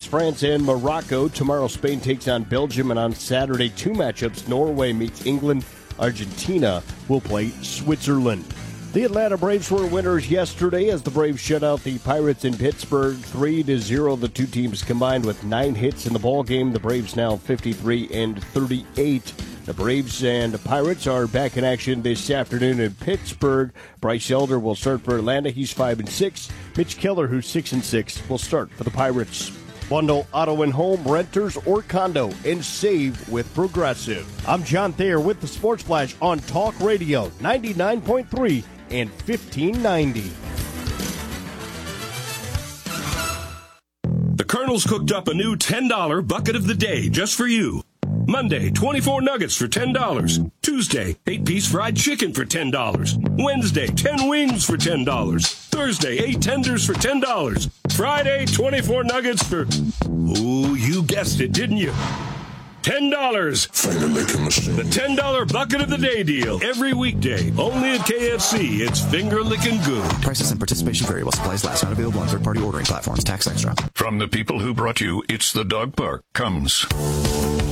France and Morocco. Tomorrow, Spain takes on Belgium, and on Saturday, 2 matchups. Norway meets England. Argentina will play Switzerland. The Atlanta Braves were winners yesterday as the Braves shut out the Pirates in Pittsburgh 3-0. The two teams combined with 9 hits in the ballgame. The Braves now 53-38. The Braves and Pirates are back in action this afternoon in Pittsburgh. Bryce Elder will start for Atlanta. He's 5-6. Mitch Keller, who's 6-6, will start for the Pirates. Bundle auto and home, renters, or condo, and save with Progressive. I'm John Thayer with the Sports Flash on Talk Radio 99.3 and 1590. The Colonel's cooked up a new $10 bucket of the day just for you. Monday, 24 nuggets for $10. Tuesday, 8-piece fried chicken for $10. Wednesday, 10 wings for $10. Thursday, 8 tenders for $10. Friday, 24 nuggets for, ooh, you guessed it, didn't you? $10. Finger licking machine. The $10 bucket of the day deal. Every weekday, only at KFC. It's finger licking good. Prices and participation vary while supplies last. Not available on third-party ordering platforms. Tax extra. From the people who brought you It's the Dog Park comes